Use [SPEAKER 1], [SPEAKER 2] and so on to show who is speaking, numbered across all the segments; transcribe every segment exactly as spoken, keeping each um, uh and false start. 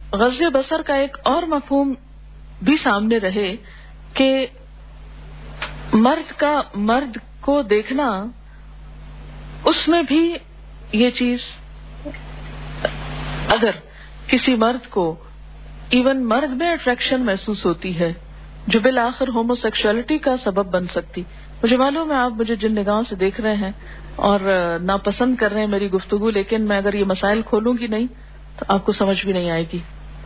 [SPEAKER 1] غض بصر کا ایک اور مفہوم بھی سامنے رہے کہ مرد کا مرد کو دیکھنا، اس میں بھی یہ چیز، اگر کسی مرد کو ایون مرد میں اٹریکشن محسوس ہوتی ہے جو بالآخر ہومو سیکشوالٹی کا سبب بن سکتی. مجھے معلوم ہے آپ مجھے جن نگاہوں سے دیکھ رہے ہیں اور ناپسند کر رہے ہیں میری گفتگو، لیکن میں اگر یہ مسائل کھولوں گی نہیں تو آپ کو سمجھ بھی نہیں آئے گی،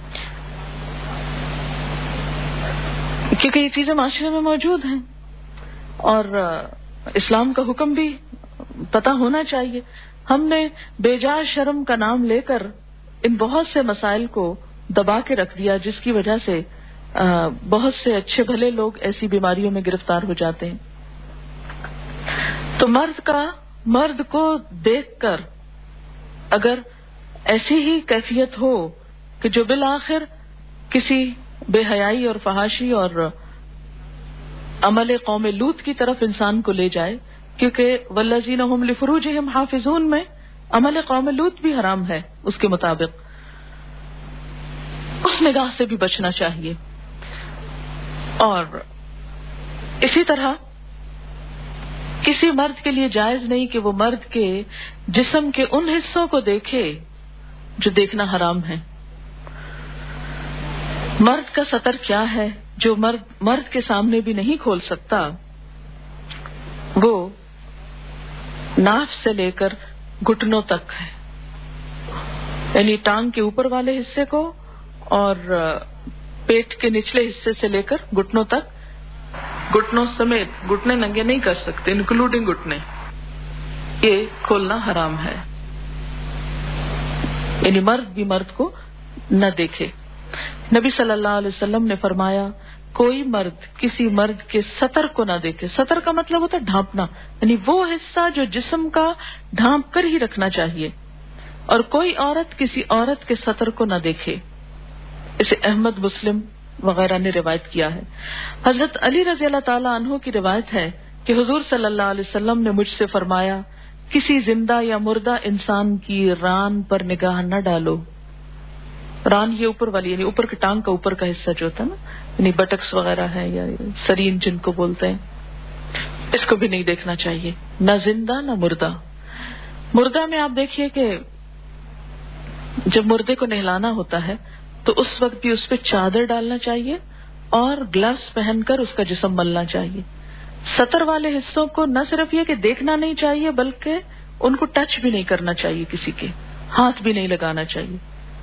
[SPEAKER 1] کیونکہ یہ چیزیں معاشرے میں موجود ہیں اور اسلام کا حکم بھی پتہ ہونا چاہیے. ہم نے بے جا شرم کا نام لے کر ان بہت سے مسائل کو دبا کے رکھ دیا، جس کی وجہ سے بہت سے اچھے بھلے لوگ ایسی بیماریوں میں گرفتار ہو جاتے ہیں. تو مرد کا مرد کو دیکھ کر اگر ایسی ہی کیفیت ہو کہ جو بالآخر کسی بے حیائی اور فحاشی اور عمل قوم لوط کی طرف انسان کو لے جائے، کیونکہ والذین هم لفروجہم حافظون میں عمل قوم لوط بھی حرام ہے اس کے مطابق، اس نگاہ سے بھی بچنا چاہیے. اور اسی طرح کسی مرد کے لیے جائز نہیں کہ وہ مرد کے جسم کے ان حصوں کو دیکھے جو دیکھنا حرام ہے. مرد کا سطر کیا ہے جو مرد مرد کے سامنے بھی نہیں کھول سکتا؟ وہ ناف سے لے کر گھٹنوں تک ہے، یعنی ٹانگ کے اوپر والے حصے کو اور پیٹ کے نچلے حصے سے لے کر گھٹنوں تک، گھٹنوں سمیت، گھٹنے ننگے نہیں کر سکتے انکلوڈنگ گھٹنے، یہ کھولنا حرام ہے. یعنی مرد بھی مرد کو نہ دیکھے. نبی صلی اللہ علیہ وسلم نے فرمایا کوئی مرد کسی مرد کے سطر کو نہ دیکھے. سطر کا مطلب ہوتا ہے ڈھانپنا، یعنی وہ حصہ جو جسم کا ڈھانپ کر ہی رکھنا چاہیے، اور کوئی عورت کسی عورت کے سطر کو نہ دیکھے. اسے احمد، مسلم وغیرہ نے روایت کیا ہے. حضرت علی رضی اللہ تعالیٰ عنہ کی روایت ہے کہ حضور صلی اللہ علیہ وسلم نے مجھ سے فرمایا کسی زندہ یا مردہ انسان کی ران پر نگاہ نہ ڈالو. ران یہ اوپر والی، یعنی اوپر کی ٹانگ کا اوپر کا حصہ جو ہوتا ہے نا، یعنی بٹکس وغیرہ ہے یا سرین جن کو بولتے ہیں، اس کو بھی نہیں دیکھنا چاہیے، نہ زندہ نہ مردہ. مردہ میں آپ دیکھیے کہ جب مردے کو نہلانا ہوتا ہے تو اس وقت بھی اس پہ چادر ڈالنا چاہیے اور گلوز پہن کر اس کا جسم ملنا چاہیے. سطر والے حصوں کو نہ صرف یہ کہ دیکھنا نہیں چاہیے بلکہ ان کو ٹچ بھی نہیں کرنا چاہیے، کسی کے ہاتھ بھی نہیں لگانا چاہیے،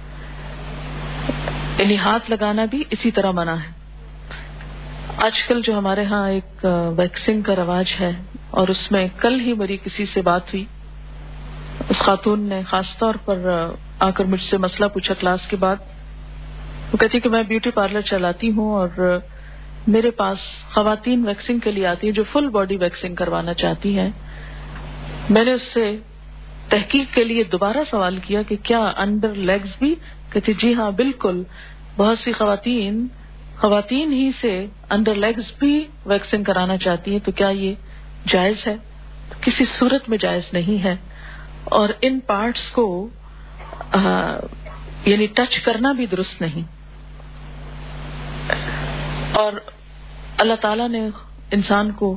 [SPEAKER 1] یعنی ہاتھ لگانا بھی اسی طرح منع ہے. آج کل جو ہمارے ہاں ایک ویکسنگ کا رواج ہے، اور اس میں کل ہی میری کسی سے بات ہوئی، اس خاتون نے خاص طور پر آ کر مجھ سے مسئلہ پوچھا کلاس کے بعد. وہ کہتی کہ میں بیوٹی پارلر چلاتی ہوں اور میرے پاس خواتین ویکسنگ کے لیے آتی ہیں جو فل باڈی ویکسنگ کروانا چاہتی ہیں. میں نے اس سے تحقیق کے لیے دوبارہ سوال کیا کہ کیا انڈر لیگز بھی؟ کہتی جی ہاں بالکل، بہت سی خواتین خواتین ہی سے انڈر لیگز بھی ویکسنگ کرانا چاہتی ہیں، تو کیا یہ جائز ہے؟ کسی صورت میں جائز نہیں ہے. اور ان پارٹس کو آ, یعنی ٹچ کرنا بھی درست نہیں. اور اللہ تعالیٰ نے انسان کو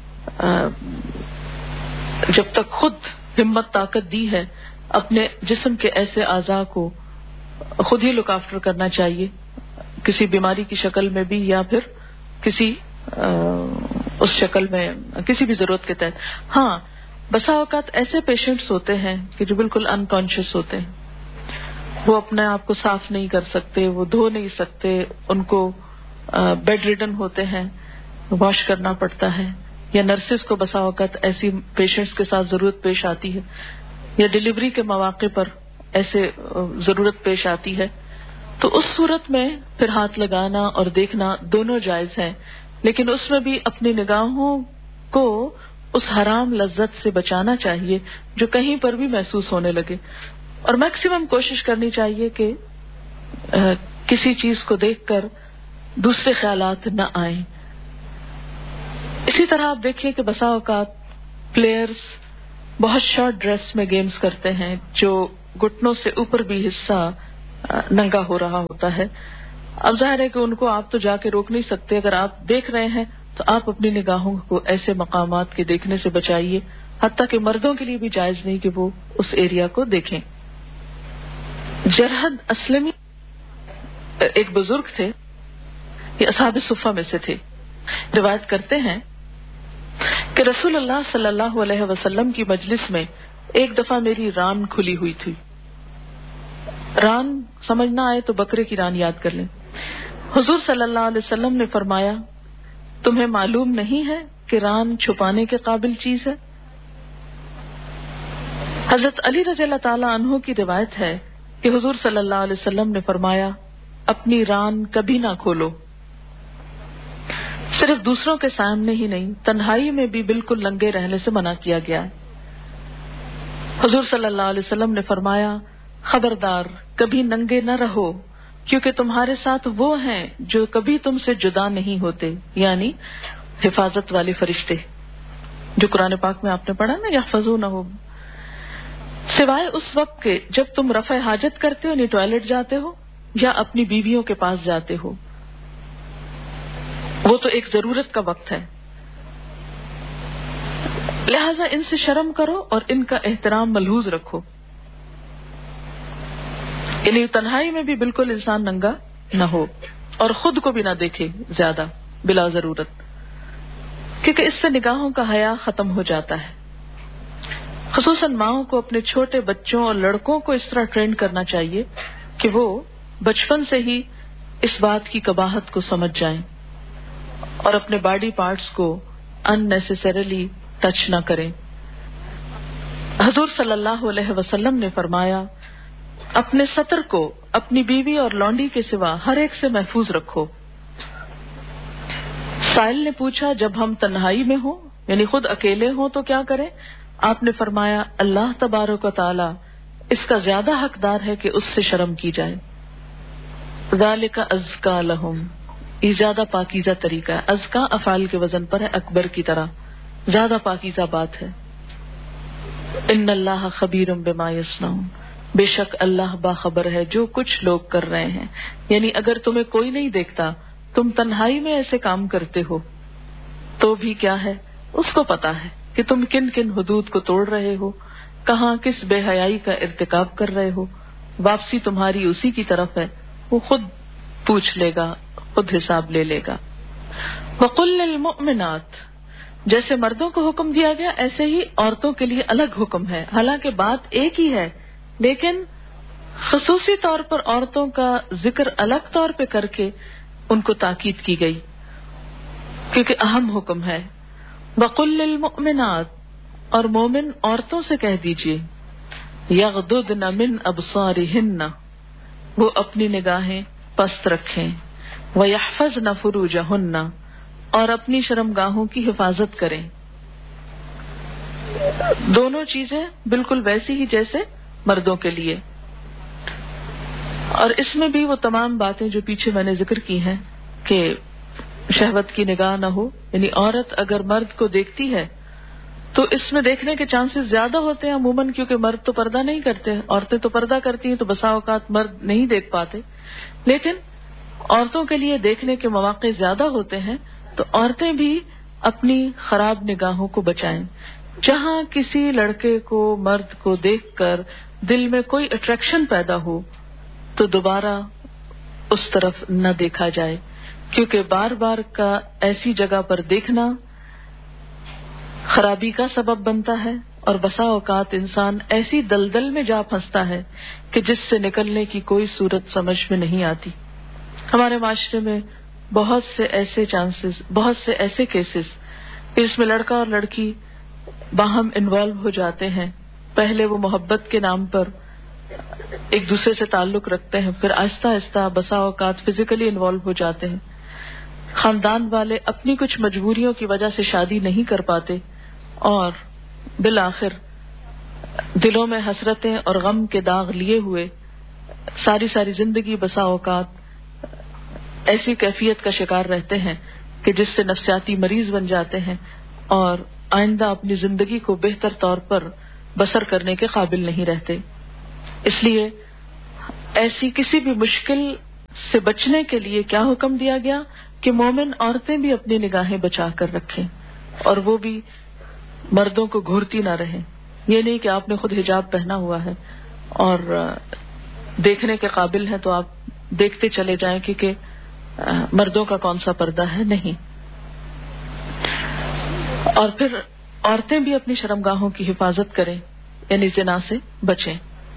[SPEAKER 1] جب تک خود ہمت طاقت دی ہے اپنے جسم کے ایسے اعضاء کو خود ہی لک آفٹر کرنا چاہیے، کسی بیماری کی شکل میں بھی یا پھر کسی اس شکل میں کسی بھی ضرورت کے تحت. ہاں بسا اوقات ایسے پیشنٹس ہوتے ہیں کہ جو بالکل انکانشیس ہوتے ہیں، وہ اپنے آپ کو صاف نہیں کر سکتے، وہ دھو نہیں سکتے، ان کو بیڈ ریڈن ہوتے ہیں، واش کرنا پڑتا ہے، یا نرسز کو بسا اوقات ایسی پیشنٹس کے ساتھ ضرورت پیش آتی ہے، یا ڈیلیوری کے مواقع پر ایسے ضرورت پیش آتی ہے. تو اس صورت میں پھر ہاتھ لگانا اور دیکھنا دونوں جائز ہیں، لیکن اس میں بھی اپنی نگاہوں کو اس حرام لذت سے بچانا چاہیے جو کہیں پر بھی محسوس ہونے لگے، اور میکسیمم کوشش کرنی چاہیے کہ کسی چیز کو دیکھ کر دوسرے خیالات نہ آئیں. اسی طرح آپ دیکھیے کہ بسا اوقات پلیئرز بہت شارٹ ڈریس میں گیمز کرتے ہیں جو گھٹنوں سے اوپر بھی حصہ ننگا ہو رہا ہوتا ہے. اب ظاہر ہے کہ ان کو آپ تو جا کے روک نہیں سکتے. اگر آپ دیکھ رہے ہیں تو آپ اپنی نگاہوں کو ایسے مقامات کے دیکھنے سے بچائیے، حتیٰ کہ مردوں کے لیے بھی جائز نہیں کہ وہ اس ایریا کو دیکھیں. جرحد اسلمی ایک بزرگ تھے، یہ اصحاب صفہ میں سے تھے. روایت کرتے ہیں کہ رسول اللہ صلی اللہ علیہ وسلم کی مجلس میں ایک دفعہ میری ران کھلی ہوئی تھی. ران سمجھ نہ آئے تو بکرے کی ران یاد کر لیں. حضور صلی اللہ علیہ وسلم نے فرمایا، تمہیں معلوم نہیں ہے کہ ران چھپانے کے قابل چیز ہے؟ حضرت علی رضی اللہ تعالیٰ عنہ کی روایت ہے کہ حضور صلی اللہ علیہ وسلم نے فرمایا، اپنی ران کبھی نہ کھولو. صرف دوسروں کے سامنے ہی نہیں، تنہائی میں بھی بالکل ننگے رہنے سے منع کیا گیا ہے. حضور صلی اللہ علیہ وسلم نے فرمایا، خبردار کبھی ننگے نہ رہو، کیونکہ تمہارے ساتھ وہ ہیں جو کبھی تم سے جدا نہیں ہوتے، یعنی حفاظت والے فرشتے جو قرآن پاک میں آپ نے پڑھا نا، یحفظونہ، سوائے اس وقت کے جب تم رفع حاجت کرتے ہو، یعنی ٹوائلٹ جاتے ہو یا اپنی بیویوں کے پاس جاتے ہو. وہ تو ایک ضرورت کا وقت ہے، لہذا ان سے شرم کرو اور ان کا احترام ملحوظ رکھو. یعنی تنہائی میں بھی بالکل انسان ننگا نہ ہو اور خود کو بھی نہ دیکھے زیادہ بلا ضرورت، کیونکہ اس سے نگاہوں کا حیا ختم ہو جاتا ہے. خصوصاً ماؤں کو اپنے چھوٹے بچوں اور لڑکوں کو اس طرح ٹرین کرنا چاہیے کہ وہ بچپن سے ہی اس بات کی قباحت کو سمجھ جائیں اور اپنے باڈی پارٹس کو ان نیسیسریلی ٹچ نہ کریں. حضور صلی اللہ علیہ وسلم نے فرمایا، اپنے سطر کو اپنی بیوی اور لونڈی کے سوا ہر ایک سے محفوظ رکھو. سائل نے پوچھا، جب ہم تنہائی میں ہوں یعنی خود اکیلے ہوں تو کیا کریں؟ آپ نے فرمایا، اللہ تبارک و تعالی اس کا زیادہ حقدار ہے کہ اس سے شرم کی جائے. ذالک ازکا لہم، یہ زیادہ پاکیزہ طریقہ ہے. ازکا افعال کے وزن پر ہے، اکبر کی طرح زیادہ پاکیزہ بات ہے. ان اللہ خبیر بما یصنعون، بے شک اللہ باخبر ہے جو کچھ لوگ کر رہے ہیں. یعنی اگر تمہیں کوئی نہیں دیکھتا، تم تنہائی میں ایسے کام کرتے ہو تو بھی کیا ہے، اس کو پتا ہے کہ تم کن کن حدود کو توڑ رہے ہو، کہاں کس بے حیائی کا ارتکاب کر رہے ہو. واپسی تمہاری اسی کی طرف ہے، وہ خود پوچھ لے گا، خود حساب لے لے گا. وَقُلْ لِلْمُؤْمِنَاتِ، جیسے مردوں کو حکم دیا گیا ایسے ہی عورتوں کے لیے الگ حکم ہے. حالانکہ بات ایک ہی ہے، لیکن خصوصی طور پر عورتوں کا ذکر الگ طور پہ کر کے ان کو تاکید کی گئی کیونکہ اہم حکم ہے. وَقُلْ لِلْمُؤْمِنَاتِ، اور مومن عورتوں سے کہہ دیجئے، یغضضن من ابصارہن، وہ اپنی نگاہیں پست رکھیں، وَيَحْفَظْنَ فُرُوجَهُنَّ، اور اپنی شرمگاہوں کی حفاظت کریں. دونوں چیزیں بالکل ویسی ہی جیسے مردوں کے لیے. اور اس میں بھی وہ تمام باتیں جو پیچھے میں نے ذکر کی ہیں کہ شہوت کی نگاہ نہ ہو، یعنی عورت اگر مرد کو دیکھتی ہے تو اس میں دیکھنے کے چانسز زیادہ ہوتے ہیں عموماً، کیونکہ مرد تو پردہ نہیں کرتے، عورتیں تو پردہ کرتی ہیں تو بسا اوقات مرد نہیں دیکھ پاتے. لیکن عورتوں کے لیے دیکھنے کے مواقع زیادہ ہوتے ہیں، تو عورتیں بھی اپنی خراب نگاہوں کو بچائیں. جہاں کسی لڑکے کو مرد کو دیکھ کر دل میں کوئی اٹریکشن پیدا ہو تو دوبارہ اس طرف نہ دیکھا جائے، کیونکہ بار بار کا ایسی جگہ پر دیکھنا خرابی کا سبب بنتا ہے اور بسا اوقات انسان ایسی دلدل میں جا پھنستا ہے کہ جس سے نکلنے کی کوئی صورت سمجھ میں نہیں آتی. ہمارے معاشرے میں بہت سے ایسے چانسز، بہت سے ایسے کیسز جس میں لڑکا اور لڑکی باہم انوالو ہو جاتے ہیں. پہلے وہ محبت کے نام پر ایک دوسرے سے تعلق رکھتے ہیں، پھر آہستہ آہستہ بسا اوقات فزیکلی انوالو ہو جاتے ہیں. خاندان والے اپنی کچھ مجبوریوں کی وجہ سے شادی نہیں کر پاتے اور بالآخر دلوں میں حسرتیں اور غم کے داغ لیے ہوئے ساری ساری زندگی بسا اوقات ایسی کیفیت کا شکار رہتے ہیں کہ جس سے نفسیاتی مریض بن جاتے ہیں اور آئندہ اپنی زندگی کو بہتر طور پر بسر کرنے کے قابل نہیں رہتے. اس لیے ایسی کسی بھی مشکل سے بچنے کے لیے کیا حکم دیا گیا کہ مومن عورتیں بھی اپنی نگاہیں بچا کر رکھیں اور وہ بھی مردوں کو گھورتی نہ رہیں. یہ نہیں کہ آپ نے خود حجاب پہنا ہوا ہے اور دیکھنے کے قابل ہے تو آپ دیکھتے چلے جائیں کہ مردوں کا کون سا پردہ ہے. نہیں. اور پھر عورتیں بھی اپنی شرمگاہوں کی حفاظت کریں, یعنی زنا سے بچیں.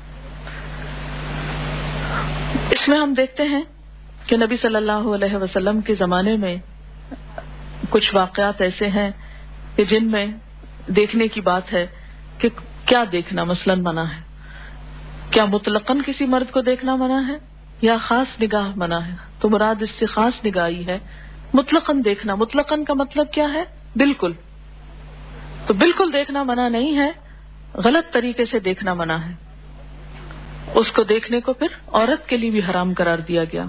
[SPEAKER 1] اس میں ہم دیکھتے ہیں کہ نبی صلی اللہ علیہ وسلم کے زمانے میں کچھ واقعات ایسے ہیں کہ جن میں دیکھنے کی بات ہے کہ کیا دیکھنا مثلاً منع ہے. کیا مطلقاً کسی مرد کو دیکھنا منع ہے یا خاص نگاہ منع ہے؟ تو مراد اس سے خاص نگاہی ہے. مطلقاً دیکھنا, مطلقاً کا مطلب کیا ہے؟ بالکل. تو بالکل دیکھنا منع نہیں ہے, غلط طریقے سے دیکھنا منع ہے. اس کو دیکھنے کو پھر عورت کے لیے بھی حرام قرار دیا گیا.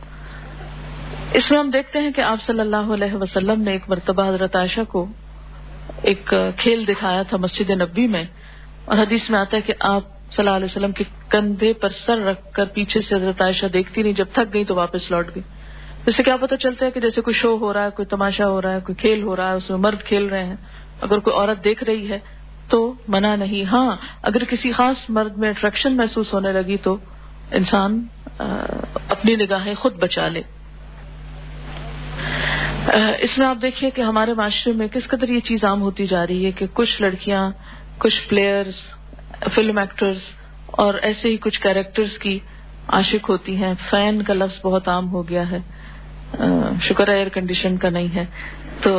[SPEAKER 1] اس میں ہم دیکھتے ہیں کہ آپ صلی اللہ علیہ وسلم نے ایک مرتبہ حضرت عائشہ کو ایک کھیل دکھایا تھا مسجد نبوی میں, اور حدیث میں آتا ہے کہ آپ صلی اللہ علیہ وسلم کے کندھے پر سر رکھ کر پیچھے سے حضرت عائشہ دیکھتی نہیں, جب تھک گئی تو واپس لوٹ گئی. اس سے کیا پتہ چلتا ہے کہ جیسے کوئی شو ہو رہا ہے, کوئی تماشا ہو رہا ہے, کوئی کھیل ہو رہا ہے, اس میں مرد کھیل رہے ہیں, اگر کوئی عورت دیکھ رہی ہے تو منع نہیں. ہاں اگر کسی خاص مرد میں اٹریکشن محسوس ہونے لگی تو انسان اپنی نگاہیں خود بچا لے. اس میں آپ دیکھیے کہ ہمارے معاشرے میں کس قدر یہ چیز عام ہوتی جا رہی ہے کہ کچھ لڑکیاں, کچھ پلیئرز, فلم ایکٹرز اور ایسے ہی کچھ کیریکٹرز کی عاشق ہوتی ہیں. فین کا لفظ بہت عام ہو گیا ہے, شکر ہے ایئر کنڈیشن کا نہیں ہے. تو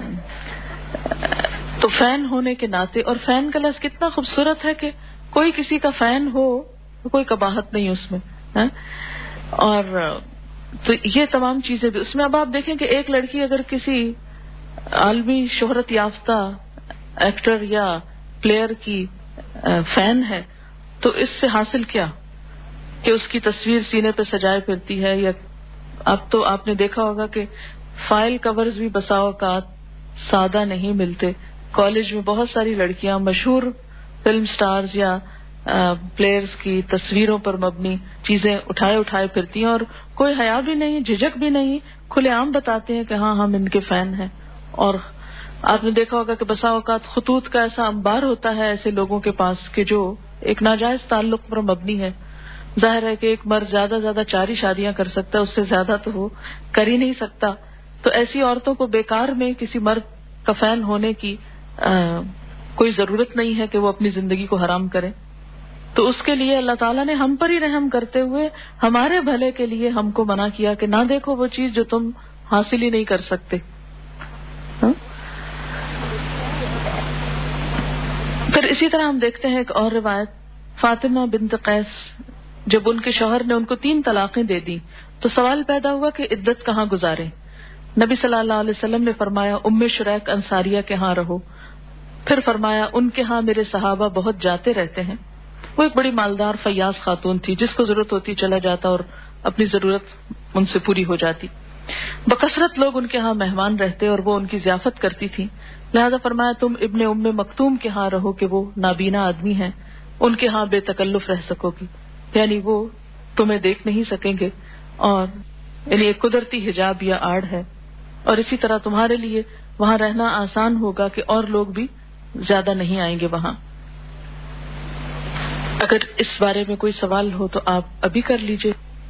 [SPEAKER 1] تو فین ہونے کے ناطے, اور فین کا لفظ کتنا خوبصورت ہے کہ کوئی کسی کا فین ہو کوئی قباحت نہیں اس میں. اور تو یہ تمام چیزیں بھی اس میں. اب آپ دیکھیں کہ ایک لڑکی اگر کسی عالمی شہرت یافتہ ایکٹر یا پلیئر کی فین ہے تو اس سے حاصل کیا کہ اس کی تصویر سینے پہ سجائے پھرتی ہے. یا اب تو آپ نے دیکھا ہوگا کہ فائل کورز بھی بسا اوقات سادہ نہیں ملتے. کالج میں بہت ساری لڑکیاں مشہور فلم سٹارز یا پلیئرز کی تصویروں پر مبنی چیزیں اٹھائے اٹھائے پھرتی ہیں, اور کوئی حیا بھی نہیں, جھجک بھی نہیں, کھلے عام بتاتے ہیں کہ ہاں ہم ان کے فین ہیں. اور آپ نے دیکھا ہوگا کہ بسا اوقات خطوط کا ایسا انبار ہوتا ہے ایسے لوگوں کے پاس کہ جو ایک ناجائز تعلق پر مبنی ہے. ظاہر ہے کہ ایک مرد زیادہ زیادہ چار ہی شادیاں کر سکتا ہے, اس سے زیادہ تو وہ کر ہی نہیں سکتا. تو ایسی عورتوں کو بیکار میں کسی مرد کا فین ہونے کی آ, کوئی ضرورت نہیں ہے کہ وہ اپنی زندگی کو حرام کریں. تو اس کے لیے اللہ تعالیٰ نے ہم پر ہی رحم کرتے ہوئے ہمارے بھلے کے لیے ہم کو منع کیا کہ نہ دیکھو وہ چیز جو تم حاصل ہی نہیں کر سکتے. ہاں؟ پھر اسی طرح ہم دیکھتے ہیں ایک اور روایت, فاطمہ بنت قیس جب ان کے شوہر نے ان کو تین طلاقیں دے دی تو سوال پیدا ہوا کہ عدت کہاں گزاریں. نبی صلی اللہ علیہ وسلم نے فرمایا ام شریک انصاریہ کے ہاں رہو. پھر فرمایا ان کے ہاں میرے صحابہ بہت جاتے رہتے ہیں. وہ ایک بڑی مالدار فیاض خاتون تھی, جس کو ضرورت ہوتی چلا جاتا اور اپنی ضرورت ان سے پوری ہو جاتی. بکثرت لوگ ان کے ہاں مہمان رہتے اور وہ ان کی ضیافت کرتی تھی. لہذا فرمایا تم ابن ام مکتوم کے ہاں رہو کہ وہ نابینا آدمی ہیں, ان کے ہاں بے تکلف رہ سکو گی, یعنی وہ تمہیں دیکھ نہیں سکیں گے, اور یعنی ایک قدرتی حجاب یا آڑ ہے. اور اسی طرح تمہارے لیے وہاں رہنا آسان ہوگا کہ اور لوگ بھی زیادہ نہیں آئیں گے وہاں. اگر اس بارے میں کوئی سوال ہو تو آپ ابھی کر لیجئے.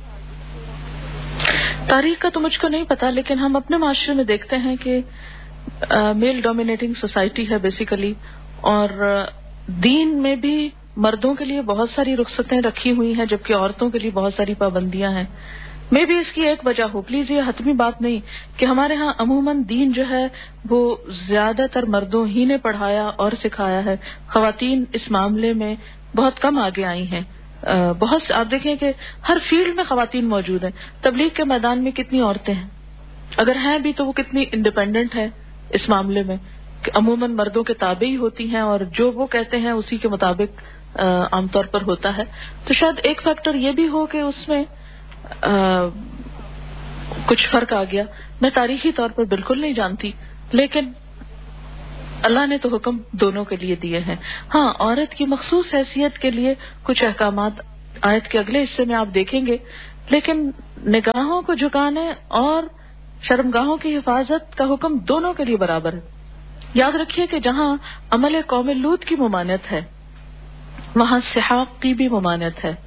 [SPEAKER 1] تاریخ کا تو مجھ کو نہیں پتا, لیکن ہم اپنے معاشرے میں دیکھتے ہیں کہ میل ڈومینیٹنگ سوسائٹی ہے بیسیکلی, اور دین میں بھی مردوں کے لیے بہت ساری رخصتیں رکھی ہوئی ہیں جبکہ عورتوں کے لیے بہت ساری پابندیاں ہیں. میں بھی اس کی ایک وجہ ہو, پلیز یہ حتمی بات نہیں کہ ہمارے ہاں عموماً دین جو ہے وہ زیادہ تر مردوں ہی نے پڑھایا اور سکھایا ہے. خواتین اس معاملے میں بہت کم آگے آئی ہیں. بہت آپ دیکھیں کہ ہر فیلڈ میں خواتین موجود ہیں. تبلیغ کے میدان میں کتنی عورتیں ہیں, اگر ہیں بھی تو وہ کتنی انڈیپینڈنٹ ہیں اس معاملے میں کہ عموماً مردوں کے تابع ہی ہوتی ہیں اور جو وہ کہتے ہیں اسی کے مطابق عام طور پر ہوتا ہے. تو شاید ایک فیکٹر یہ بھی ہو کہ اس میں آ, کچھ فرق آ گیا. میں تاریخی طور پر بالکل نہیں جانتی, لیکن اللہ نے تو حکم دونوں کے لیے دیے ہیں. ہاں, عورت کی مخصوص حیثیت کے لیے کچھ احکامات آیت کے اگلے حصے میں آپ دیکھیں گے. لیکن نگاہوں کو جھکانے اور شرمگاہوں کی حفاظت کا حکم دونوں کے لیے برابر ہے. یاد رکھیے کہ جہاں عمل قوم لوط کی ممانعت ہے وہاں سحاق کی بھی ممانعت ہے.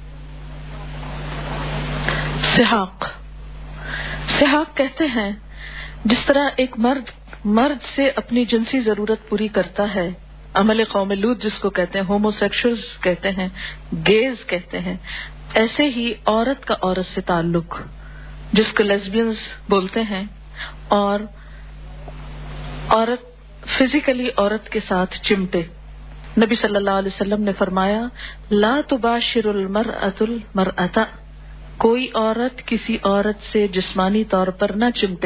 [SPEAKER 1] سحاق سحاق کہتے ہیں جس طرح ایک مرد مرد سے اپنی جنسی ضرورت پوری کرتا ہے، عمل قوم لوط جس کو کہتے ہیں، ہومو سیکشولز کہتے ہیں، گیز کہتے ہیں، ایسے ہی عورت کا عورت سے تعلق جس کو لیسبینز بولتے ہیں، اور عورت فزیکلی عورت کے ساتھ چمٹے. نبی صلی اللہ علیہ وسلم نے فرمایا لا تباشر المرأة المرأة، کوئی عورت کسی عورت سے جسمانی طور پر نہ چمٹے.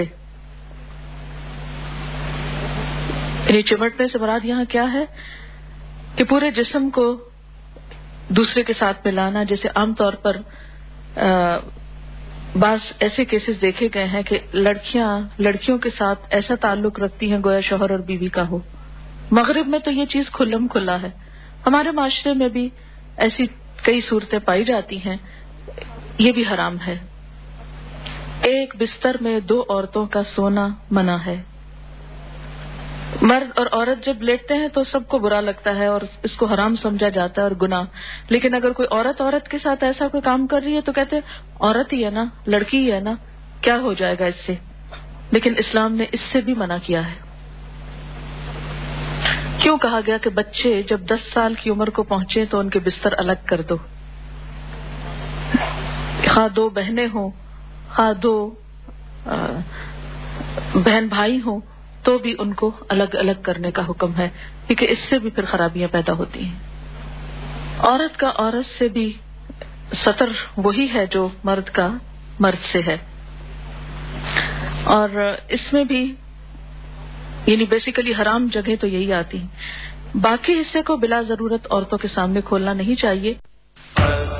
[SPEAKER 1] یعنی چمٹنے سے مراد یہاں کیا ہے کہ پورے جسم کو دوسرے کے ساتھ ملانا. جیسے عام طور پر بعض ایسے کیسز دیکھے گئے ہیں کہ لڑکیاں لڑکیوں کے ساتھ ایسا تعلق رکھتی ہیں گویا شوہر اور بیوی کا ہو. مغرب میں تو یہ چیز کھلم کھلا ہے، ہمارے معاشرے میں بھی ایسی کئی صورتیں پائی جاتی ہیں. یہ بھی حرام ہے. ایک بستر میں دو عورتوں کا سونا منع ہے. مرد اور عورت جب لیٹتے ہیں تو سب کو برا لگتا ہے اور اس کو حرام سمجھا جاتا ہے اور گناہ. لیکن اگر کوئی عورت عورت کے ساتھ ایسا کوئی کام کر رہی ہے تو کہتے ہیں عورت ہی ہے نا، لڑکی ہی ہے نا، کیا ہو جائے گا اس سے. لیکن اسلام نے اس سے بھی منع کیا ہے. کیوں کہا گیا کہ بچے جب دس سال کی عمر کو پہنچے تو ان کے بستر الگ کر دو. خواہ دو بہنیں ہوں، خواہ دو بہن بھائی ہوں، تو بھی ان کو الگ الگ کرنے کا حکم ہے، کیونکہ اس سے بھی پھر خرابیاں پیدا ہوتی ہیں. عورت کا عورت سے بھی ستر وہی ہے جو مرد کا مرد سے ہے. اور اس میں بھی یعنی بیسیکلی حرام جگہ تو یہی آتی ہیں. باقی حصے کو بلا ضرورت عورتوں کے سامنے کھولنا نہیں چاہیے.